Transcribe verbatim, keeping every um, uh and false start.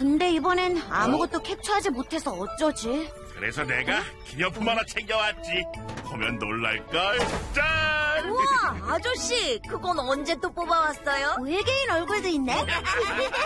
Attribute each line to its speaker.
Speaker 1: 근데 이번엔 아무것도 캡처하지 못해서 어쩌지?
Speaker 2: 그래서 내가 기념품 하나 챙겨왔지. 보면 놀랄걸. 짠!
Speaker 3: 우와, 아저씨, 그건 언제 또 뽑아왔어요?
Speaker 1: 외계인 얼굴도 있네.